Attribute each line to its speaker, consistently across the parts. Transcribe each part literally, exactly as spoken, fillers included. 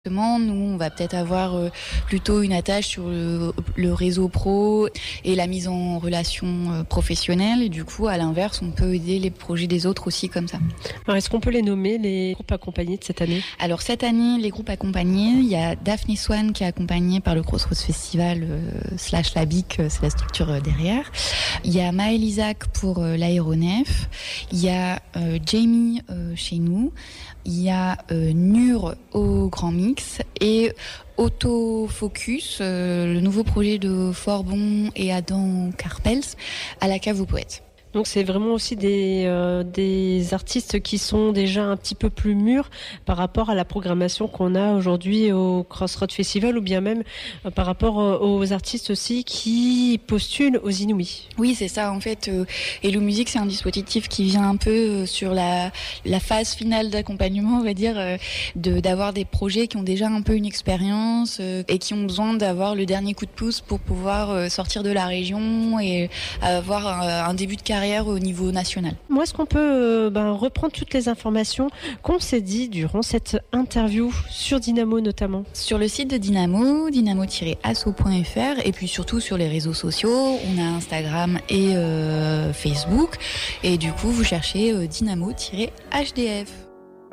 Speaker 1: Nous, on va peut-être avoir euh, plutôt une attache sur le, le réseau pro et la mise en relation euh, professionnelle. Et du coup, à l'inverse, on peut aider les projets des autres aussi comme ça.
Speaker 2: Alors, est-ce qu'on peut les nommer, les groupes accompagnés de cette année ?
Speaker 1: Alors, cette année, les groupes accompagnés, il y a Daphné Swan qui est accompagnée par le Crossroads Festival euh, slash la B I C, c'est la structure euh, derrière. Il y a Maël Isaac pour euh, l'aéronef. Il y a euh, Jamie euh, chez nous. Il y a euh, Nur au Grand Mix et Autofocus, euh, le nouveau projet de Forbon et Adam Carpels à la Cave aux Poètes.
Speaker 2: Donc c'est vraiment aussi des, euh, des artistes qui sont déjà un petit peu plus mûrs par rapport à la programmation qu'on a aujourd'hui au Crossroads Festival ou bien même euh, par rapport euh, aux artistes aussi qui postulent aux Inouïs.
Speaker 1: Oui, c'est ça. En fait, euh, Hello Music, c'est un dispositif qui vient un peu euh, sur la, la phase finale d'accompagnement, on va dire, euh, de, d'avoir des projets qui ont déjà un peu une expérience euh, et qui ont besoin d'avoir le dernier coup de pouce pour pouvoir euh, sortir de la région et avoir un, un début de carrière au niveau national.
Speaker 2: Moi, est-ce qu'on peut euh, ben, reprendre toutes les informations qu'on s'est dit durant cette interview sur Dynamo notamment ?
Speaker 1: Sur le site de Dynamo, dynamo tiret asso point f r et puis surtout sur les réseaux sociaux, on a Instagram et euh, Facebook et du coup vous cherchez euh, dynamo tiret h d f.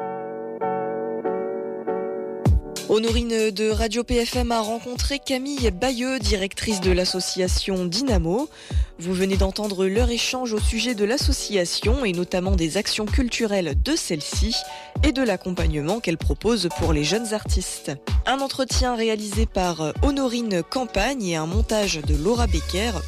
Speaker 3: Honorine de Radio P F M a rencontré Camille Bayeux, directrice de l'association Dynamo. Vous venez d'entendre leur échange au sujet de l'association et notamment des actions culturelles de celle-ci et de l'accompagnement qu'elle propose pour les jeunes artistes. Un entretien réalisé par Honorine Campagne et un montage de Laura Becker.